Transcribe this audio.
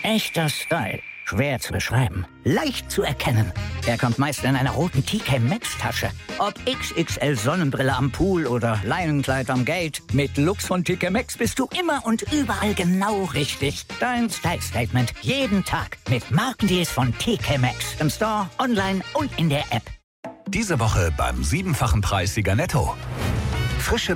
Echter Style. Schwer zu beschreiben. Leicht zu erkennen. Er kommt meist in einer roten TK Maxx-Tasche. Ob XXL Sonnenbrille am Pool oder Leinenkleid am Gate. Mit Looks von TK Maxx bist du immer und überall genau richtig. Dein Style-Statement. Jeden Tag. Mit Markendeals von TK Maxx. Im Store, online und in der App. Diese Woche beim 7-fachen Preis Sieger Netto. Frische